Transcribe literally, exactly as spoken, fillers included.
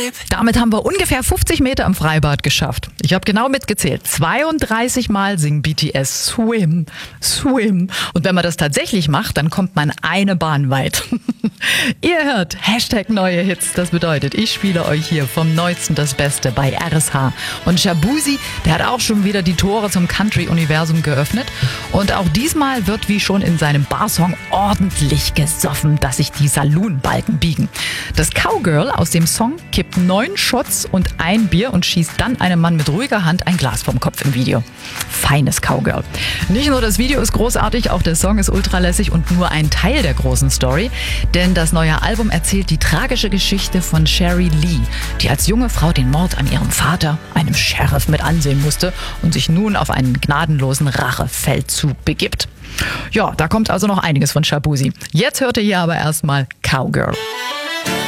Damit haben wir ungefähr fünfzig Meter im Freibad geschafft. Ich habe genau mitgezählt. zweiunddreißig Mal singen B T S Swim, Swim. Und wenn man das tatsächlich macht, dann kommt man eine Bahn weit. Ihr hört Hashtag neue Hits. Das bedeutet, ich spiele euch hier vom Neuesten das Beste bei R S H. Und Shaboozey, der hat auch schon wieder die Tore zum Country-Universum geöffnet. Und auch diesmal wird wie schon in seinem Barsong ordentlich gesoffen, dass sich die Saloon-Balken biegen. Das Cowgirl aus dem Song kippt neun Shots und ein Bier und schießt dann einem Mann mit ruhiger Hand ein Glas vom Kopf im Video. Feines Cowgirl. Nicht nur das Video ist großartig, auch der Song ist ultralässig und nur ein Teil der großen Story. Denn das neue Album erzählt die tragische Geschichte von Sherry Lee, die als junge Frau den Mord an ihrem Vater, einem Sheriff, mit ansehen musste und sich nun auf einen gnadenlosen Rachefeldzug begibt. Ja, da kommt also noch einiges von Shaboozey. Jetzt hört ihr hier aber erstmal Cowgirl.